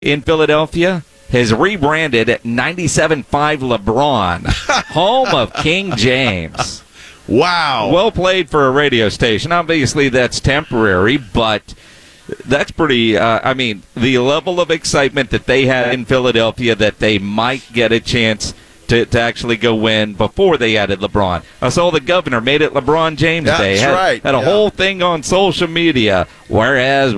in Philadelphia has rebranded 97.5 LeBron, home of King James. Wow. Well played for a radio station. Obviously, that's temporary, but that's pretty, the level of excitement that they had in Philadelphia that they might get a chance to actually go win before they added LeBron. I saw the governor made it LeBron James Day. That's Had a whole thing on social media, whereas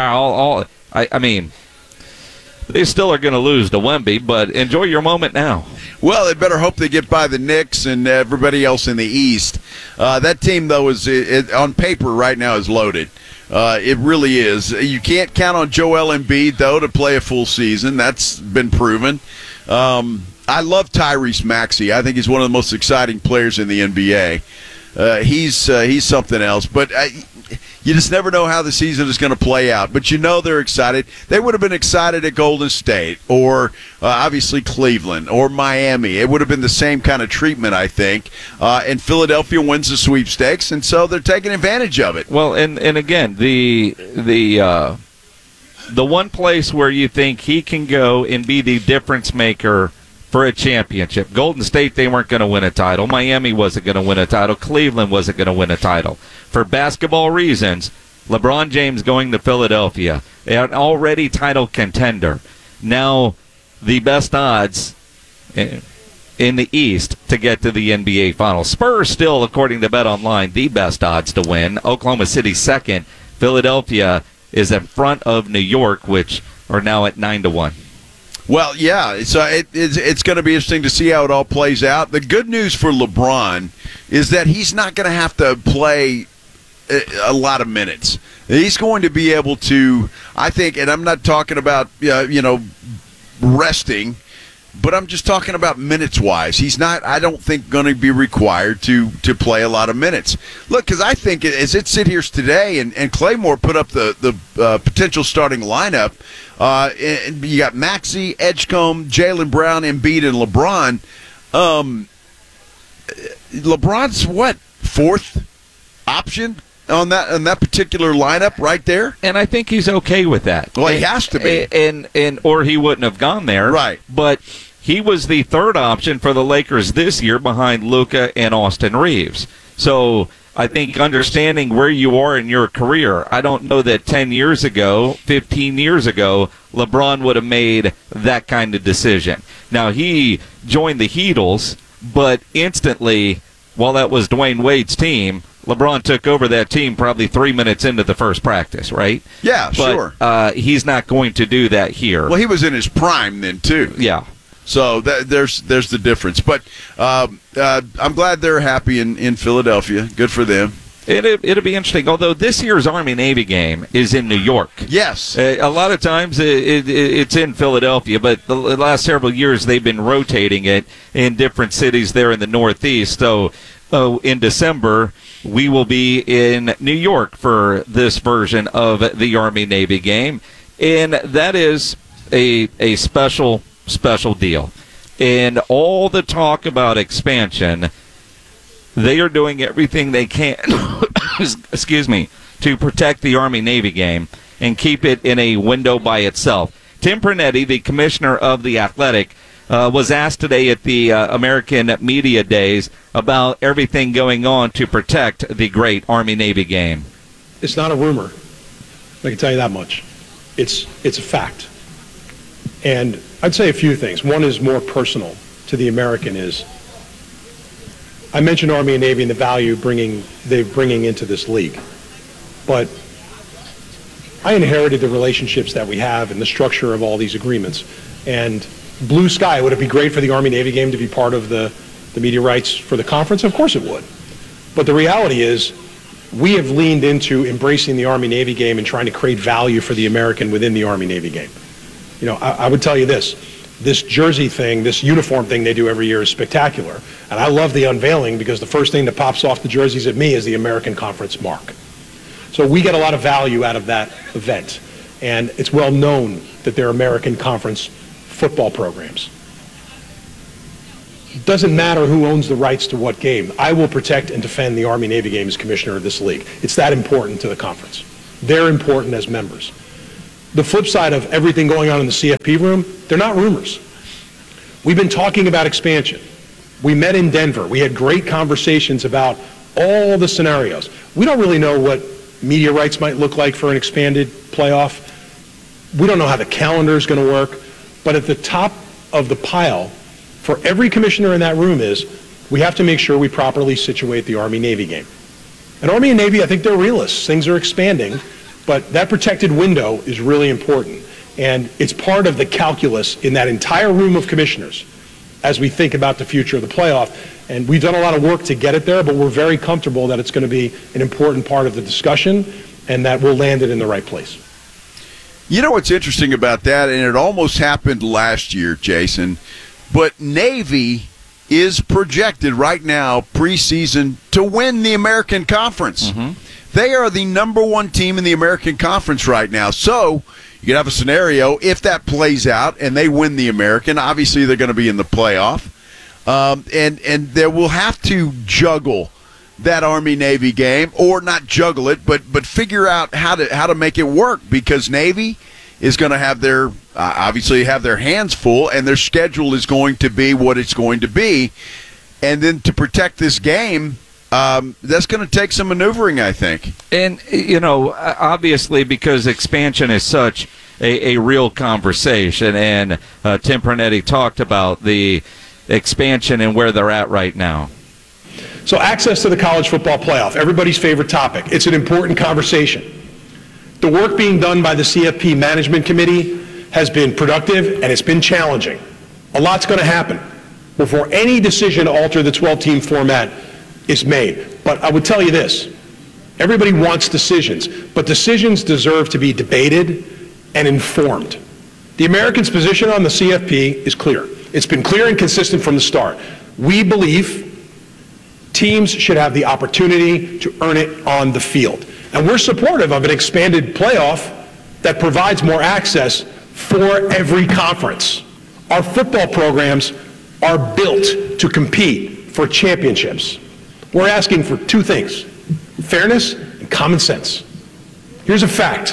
they still are going to lose to Wemby, but enjoy your moment now. Well, they better hope they get by the Knicks and everybody else in the East. That team, though, is on paper right now is loaded. It really is. You can't count on Joel Embiid, though, to play a full season. That's been proven. I love Tyrese Maxey. I think he's one of the most exciting players in the NBA. He's something else. But you just never know how the season is going to play out. But you know they're excited. They would have been excited at Golden State or obviously Cleveland or Miami. It would have been the same kind of treatment, I think. And Philadelphia wins the sweepstakes, and so they're taking advantage of it. Well, and again, the one place where you think he can go and be the difference maker for a championship. Golden State, they weren't going to win a title. Miami wasn't going to win a title. Cleveland wasn't going to win a title. For basketball reasons, LeBron James going to Philadelphia, an already title contender. Now the best odds in the East to get to the NBA Finals. Spurs still, according to BetOnline, the best odds to win. Oklahoma City second. Philadelphia is in front of New York, which are now at 9-1. Well, yeah, so it's going to be interesting to see how it all plays out. The good news for LeBron is that he's not going to have to play a lot of minutes. He's going to be able to, I think, and I'm not talking about, resting, but I'm just talking about minutes-wise. He's not, I don't think, going to be required to play a lot of minutes. Look, because I think as it sits here today, and Claymore put up the potential starting lineup, and you got Maxey, Edgecombe, Jaylen Brown, Embiid, and LeBron. LeBron's fourth option on that particular lineup right there? And I think he's okay with that. Well, he has to be. And or he wouldn't have gone there. Right. But he was the third option for the Lakers this year behind Luka and Austin Reeves. So I think understanding where you are in your career, I don't know that 10 years ago, 15 years ago, LeBron would have made that kind of decision. Now, he joined the Heatles, but instantly, while that was Dwayne Wade's team, LeBron took over that team probably 3 minutes into the first practice, right? Yeah, sure. He's not going to do that here. Well, he was in his prime then, too. Yeah. So there's the difference. But I'm glad they're happy in Philadelphia. Good for them. It'll be interesting. Although this year's Army-Navy game is in New York. Yes. A lot of times it's in Philadelphia, but the last several years they've been rotating it in different cities there in the Northeast. So in December, we will be in New York for this version of the Army-Navy game. And that is a special deal. And all the talk about expansion, they are doing everything they can to protect the Army-Navy game and keep it in a window by itself. Tim Pernetti, the commissioner of The Athletic, was asked today at the American Media Days about everything going on to protect the great Army-Navy game. It's not a rumor. I can tell you that much. It's a fact. And I'd say a few things. One is more personal to the American is, I mentioned Army and Navy and the value they're bringing into this league. But I inherited the relationships that we have and the structure of all these agreements. And blue sky, would it be great for the Army-Navy game to be part of the media rights for the conference? Of course it would. But the reality is we have leaned into embracing the Army-Navy game and trying to create value for the American within the Army-Navy game. You know, I would tell you this jersey thing, this uniform thing they do every year is spectacular. And I love the unveiling because the first thing that pops off the jerseys at me is the American Conference mark. So we get a lot of value out of that event. And it's well known that they're American Conference football programs. It doesn't matter who owns the rights to what game. I will protect and defend the Army-Navy game as commissioner of this league. It's that important to the conference. They're important as members. the flip side of everything going on in the CFP room, they're not rumors. We've been talking about expansion. We met in Denver. We had great conversations about all the scenarios. We don't really know what media rights might look like for an expanded playoff. We don't know how the calendar is going to work. But at the top of the pile for every commissioner in that room is we have to make sure we properly situate the Army-Navy game. And Army and Navy, I think they're realists. Things are expanding, but that protected window is really important. And it's part of the calculus in that entire room of commissioners as we think about the future of the playoff. And we've done a lot of work to get it there, but we're very comfortable that it's going to be an important part of the discussion and that we'll land it in the right place. You know what's interesting about that, and it almost happened last year, Jason, but Navy is projected right now, preseason, to win the American Conference. Mm-hmm. They are the number one team in the American Conference right now. So you could have a scenario, if that plays out and they win the American, obviously they're going to be in the playoff. And they will have to juggle that Army-Navy game, or not juggle it, but figure out how to make it work, because Navy is going to have their obviously have their hands full, and their schedule is going to be what it's going to be. And then to protect this game, that's going to take some maneuvering, I think. And, obviously, because expansion is such a real conversation, and Tim Pernetti talked about the expansion and where they're at right now. So access to the college football playoff, everybody's favorite topic. It's an important conversation. The work being done by the CFP Management Committee has been productive, and it's been challenging. A lot's going to happen before any decision to alter the 12-team format is made. But I would tell you this. Everybody wants decisions, but decisions deserve to be debated and informed. The Americans' position on the CFP is clear. It's been clear and consistent from the start. We believe teams should have the opportunity to earn it on the field. And we're supportive of an expanded playoff that provides more access for every conference. Our football programs are built to compete for championships. We're asking for two things: fairness and common sense. Here's a fact.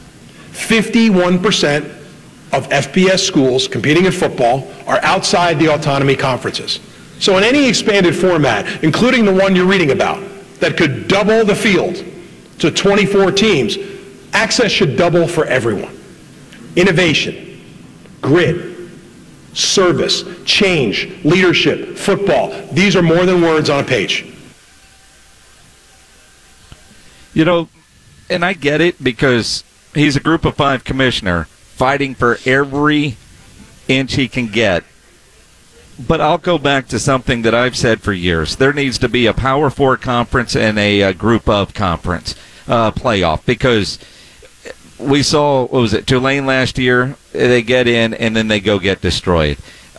51% of FBS schools competing in football are outside the autonomy conferences. So in any expanded format, including the one you're reading about, that could double the field to 24 teams, access should double for everyone. Innovation, grit, service, change, leadership, football. These are more than words on a page. And I get it, because he's a group of five commissioner fighting for every inch he can get. But I'll go back to something that I've said for years. There needs to be a Power 4 conference and a group of conference playoff, because we saw, what was it, Tulane last year? They get in and then they go get destroyed.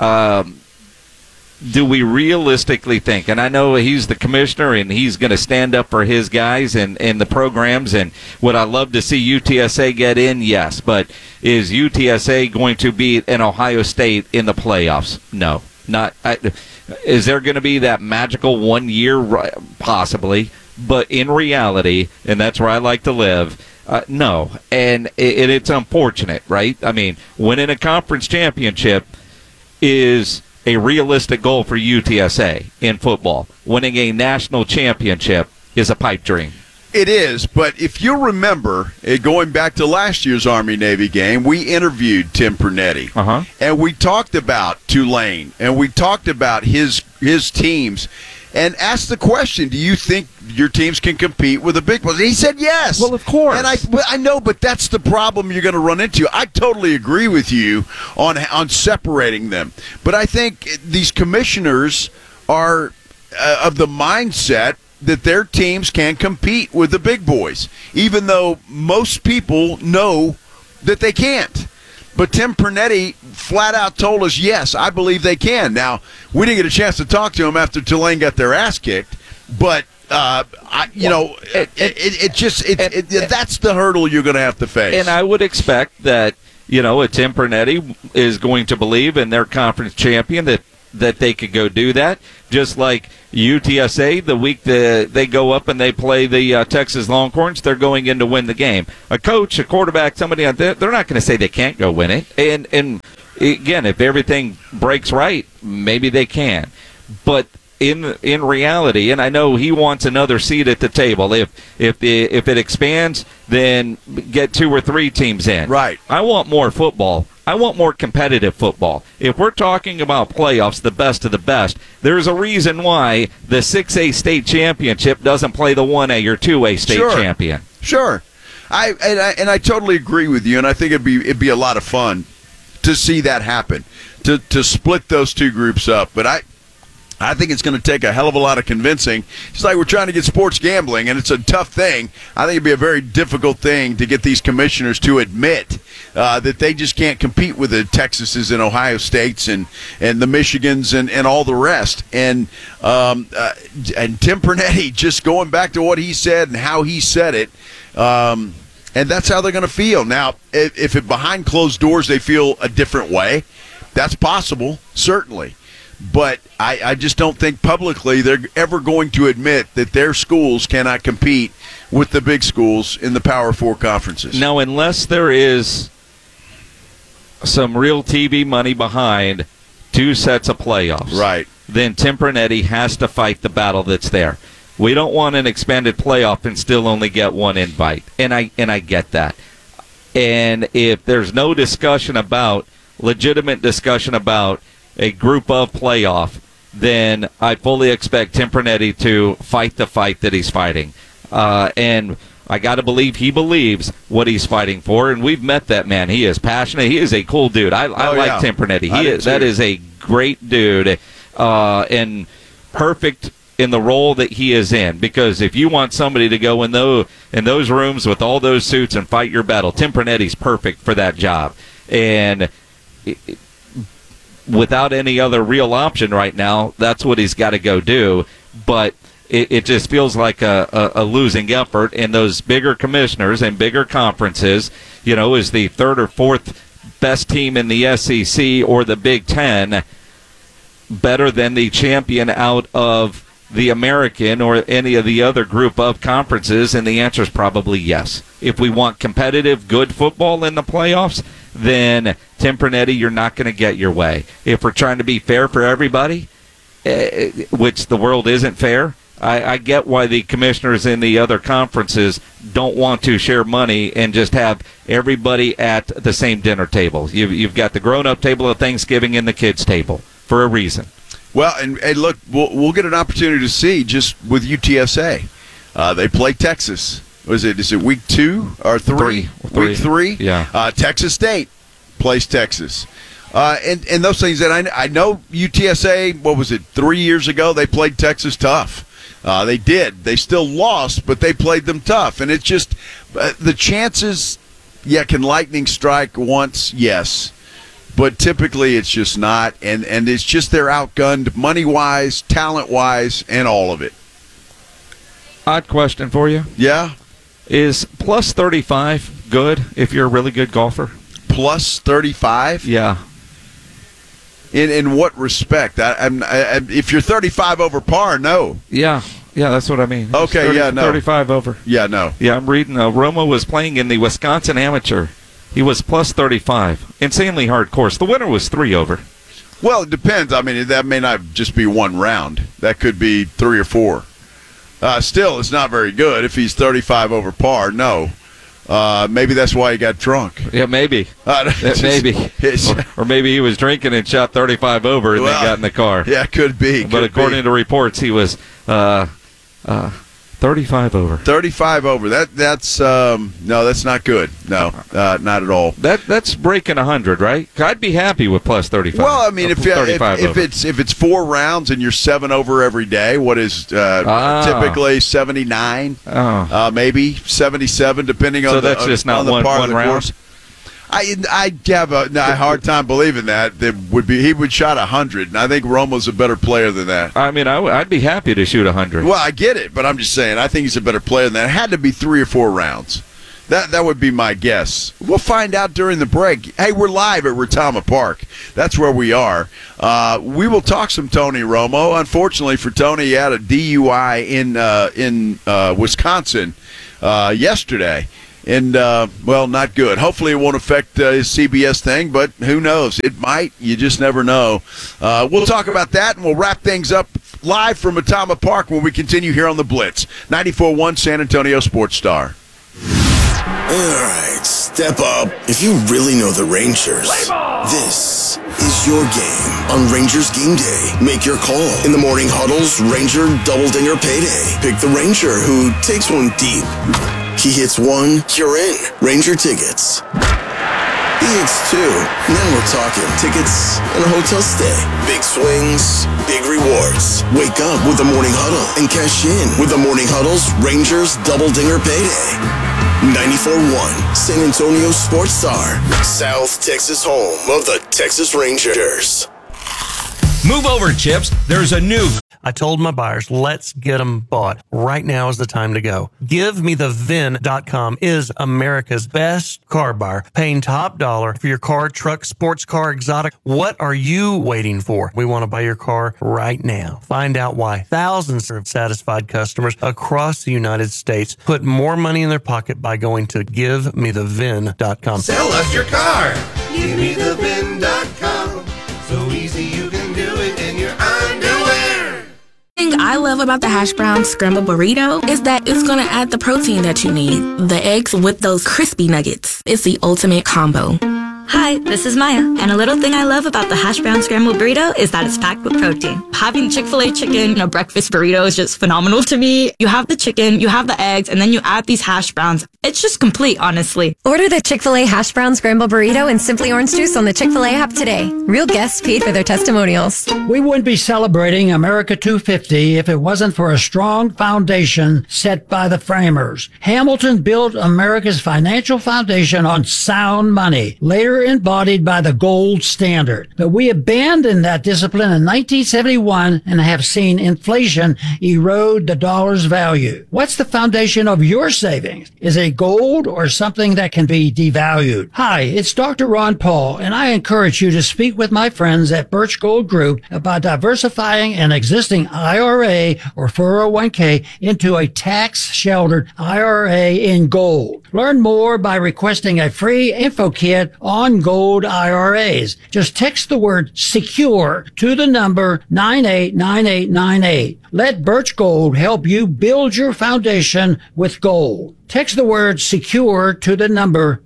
Do we realistically think, and I know he's the commissioner and he's going to stand up for his guys and the programs, and would I love to see UTSA get in? Yes. But is UTSA going to beat an Ohio State in the playoffs? No. Not. Is there going to be that magical 1 year? Possibly. But in reality, and that's where I like to live, no. And it's unfortunate, right? I mean, winning a conference championship is a realistic goal for UTSA in football. Winning a national championship is a pipe dream. It is, but if you remember, going back to last year's Army-Navy game, we interviewed Tim Pernetti, and we talked about Tulane, and we talked about his teams, and asked the question, do you think your teams can compete with the big ones? And he said yes. Well, of course. And I know, but that's the problem you're going to run into. I totally agree with you on separating them. But I think these commissioners are of the mindset that their teams can compete with the big boys, even though most people know that they can't. But Tim Pernetti flat out told us, yes, I believe they can. Now, we didn't get a chance to talk to him after Tulane got their ass kicked, but that's the hurdle you're going to have to face. And I would expect that, a Tim Pernetti is going to believe in their conference champion that that they could go do that. Just like UTSA, the week they go up and they play the Texas Longhorns, they're going in to win the game. A coach, a quarterback, somebody out there, they're not going to say they can't go win it. And again, if everything breaks right, maybe they can. But in reality, and I know he wants another seat at the table. If it expands, then get 2 or 3 teams in. Right. I want more football. I want more competitive football. If we're talking about playoffs, the best of the best, there's a reason why the 6A state championship doesn't play the 1A or 2A state champion. Sure. I totally agree with you, and I think it'd be a lot of fun to see that happen, to split those two groups up. But I think it's going to take a hell of a lot of convincing. It's like we're trying to get sports gambling, and it's a tough thing. I think it'd be a very difficult thing to get these commissioners to admit that they just can't compete with the Texases and Ohio States and the Michigans and all the rest. And Tim Pernetti, just going back to what he said and how he said it, and that's how they're going to feel. Now, if it behind closed doors they feel a different way, that's possible, certainly. But I just don't think publicly they're ever going to admit that their schools cannot compete with the big schools in the Power 4 conferences. Now, unless there is some real TV money behind 2 sets of playoffs, right, then Tim Pernetti has to fight the battle that's there. We don't want an expanded playoff and still only get 1 invite, and I get that. And if there's no legitimate discussion about a group of playoff, then I fully expect Tim Pernetti to fight the fight that he's fighting. And I got to believe he believes what he's fighting for, and we've met that man. He is passionate. He is a cool dude. I like Tim Pernetti. That is a great dude and perfect in the role that he is in, because if you want somebody to go in those rooms with all those suits and fight your battle, Tim Pernetti's perfect for that job. And without any other real option right now, that's what he's got to go do. But it just feels like a losing effort, and those bigger commissioners and bigger conferences, is the 3rd or 4th best team in the SEC or the Big Ten better than the champion out of the American or any of the other group of conferences? And the answer is probably yes. If we want competitive, good football in the playoffs, then Tim Pernetti, you're not going to get your way. If we're trying to be fair for everybody, which the world isn't fair, I get why the commissioners in the other conferences don't want to share money and just have everybody at the same dinner table. You've got the grown-up table at Thanksgiving and the kids' table for a reason. Well, and look, we'll get an opportunity to see just with UTSA. They play Texas. Is it week 2 or 3? Week 3? Yeah. Texas State plays Texas. And those things that I know UTSA, 3 years ago, they played Texas tough. They did. They still lost, but they played them tough. And it's just the chances, can lightning strike once? Yes. But typically it's just not, and it's just they're outgunned money-wise, talent-wise, and all of it. Odd question for you. Yeah? Is plus 35 good if you're a really good golfer? Plus 35? Yeah. In what respect? If you're 35 over par, no. Yeah, that's what I mean. Okay, no. 35 over. Yeah, no. Yeah, I'm reading. Romo was playing in the Wisconsin Amateur. He was plus 35. Insanely hard course. The winner was 3 over. Well, it depends. I mean, that may not just be one round. That could be 3 or 4. Still, it's not very good if he's 35 over par. No. Maybe that's why he got drunk. Yeah, maybe. Maybe. Or maybe he was drinking and shot 35 over and then got in the car. Yeah, could be. But according to reports, he was 35 over. 35 over. That's no, that's not good. No, not at all. That's breaking 100, right? I'd be happy with plus 35. Well, I mean, if it's 4 rounds and you're 7 over every day, what is typically 79? Maybe 77, depending on the. So that's just not one round. Course. I have a hard time believing that. He would shot 100, and I think Romo's a better player than that. I mean, I'd be happy to shoot 100. Well, I get it, but I'm just saying I think he's a better player than that. It had to be 3 or 4 rounds. That would be my guess. We'll find out during the break. Hey, we're live at Retama Park. That's where we are. We will talk some Tony Romo. Unfortunately for Tony, he had a DUI in Wisconsin yesterday. And, well, not good. Hopefully it won't affect his CBS thing, but who knows? It might. You just never know. We'll talk about that, and we'll wrap things up live from Retama Park when we continue here on The Blitz. 94.1 San Antonio Sports Star. All right, step up. If you really know the Rangers, this is your game on Rangers Game Day. Make your call in the morning huddles, Ranger Double Dinger Payday. Pick the Ranger who takes one deep. He hits one, you're in. Ranger tickets. He hits two. Now we're talking tickets and a hotel stay. Big swings, big rewards. Wake up with the morning huddle and cash in with the morning huddle's Rangers Double Dinger Payday. 94.1 San Antonio Sports Star, South Texas home of the Texas Rangers. Move over, Chips. There's a new... I told my buyers, let's get them bought. Right now is the time to go. GiveMeTheVin.com is America's best car buyer, paying top dollar for your car, truck, sports car, exotic. What are you waiting for? We want to buy your car right now. Find out why thousands of satisfied customers across the United States put more money in their pocket by going to GiveMeTheVin.com. Sell us your car. GiveMeTheVin.com. So easy you can do it in your underwear. The thing I love about the hash brown scrambled burrito is that it's going to add the protein that you need. The eggs with those crispy nuggets. It's the ultimate combo. Hi, this is Maya, and a little thing I love about the hash brown scrambled burrito is that it's packed with protein. Having Chick-fil-A chicken in a breakfast burrito is just phenomenal to me. You have the chicken, you have the eggs, and then you add these hash browns. It's just complete, honestly. Order the Chick-fil-A hash brown scrambled burrito and Simply Orange Juice on the Chick-fil-A app today. Real guests paid for their testimonials. We wouldn't be celebrating America 250 if it wasn't for a strong foundation set by the framers. Hamilton built America's financial foundation on sound money, later embodied by the gold standard. But we abandoned that discipline in 1971 and have seen inflation erode the dollar's value. What's the foundation of your savings? Is it gold or something that can be devalued? Hi, it's Dr. Ron Paul, and I encourage you to speak with my friends at Birch Gold Group about diversifying an existing IRA or 401k into a tax-sheltered IRA in gold. Learn more by requesting a free info kit on gold IRAs. Just text the word SECURE to the number 989898. Let Birch Gold help you build your foundation with gold. Text the word SECURE to the number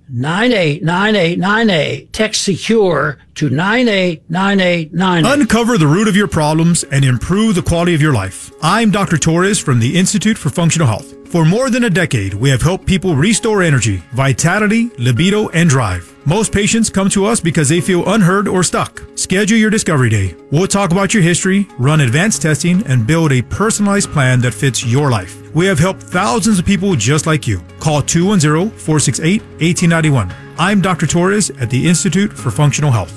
989898. Text SECURE to 989898. Uncover the root of your problems and improve the quality of your life. I'm Dr. Torres from the Institute for Functional Health. For more than a decade, we have helped people restore energy, vitality, libido, and drive. Most patients come to us because they feel unheard or stuck. Schedule your discovery day. We'll talk about your history, run advanced testing, and build a personalized plan that fits your life. We have helped thousands of people just like you. Call 210-468-1891. I'm Dr. Torres at the Institute for Functional Health.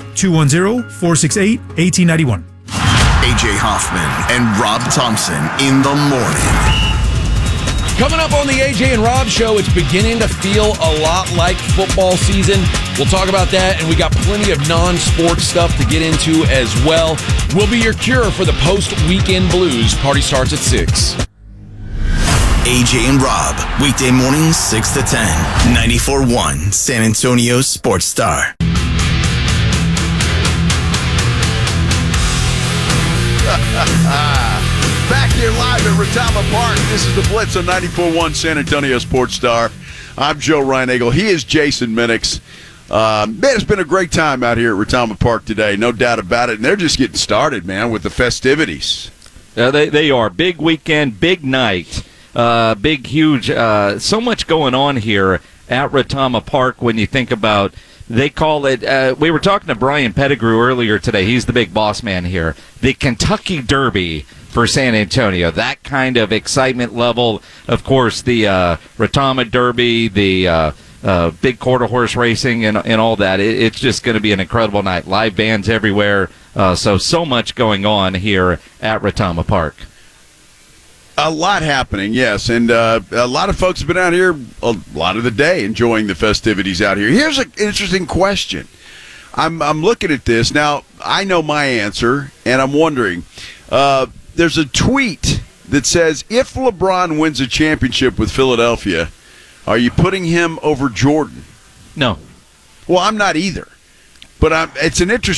210-468-1891. AJ Hoffman and Rob Thompson in the morning. Coming up on the AJ and Rob Show, it's beginning to feel a lot like football season. We'll talk about that, and we got plenty of non-sports stuff to get into as well. We'll be your cure for the post-weekend blues. Party starts at 6. AJ and Rob, weekday mornings 6 to 10, 94.1 San Antonio Sports Star. Back here live at Retama Park. This is the Blitz on 94.1 San Antonio Sports Star. I'm Joe Reinagle. He is Jason Minix. Man, it's been a great time out here at Retama Park today, no doubt about it. And they're just getting started, man, with the festivities. They are. Big weekend, big night, big, huge. So much going on here at Retama Park when you think about. They call it, we were talking to Brian Pettigrew earlier today. He's the big boss man here. The Kentucky Derby for San Antonio. That kind of excitement level. Of course, the Retama Derby, the big quarter horse racing and all that. It's just going to be an incredible night. Live bands everywhere. So much going on here at Retama Park. A lot happening, yes, and a lot of folks have been out here a lot of the day enjoying the festivities out here. Here's an interesting question. I'm looking at this now. I know my answer, and I'm wondering. There's a tweet that says, "If LeBron wins a championship with Philadelphia, are you putting him over Jordan?" No. Well, I'm not either. But it's an interesting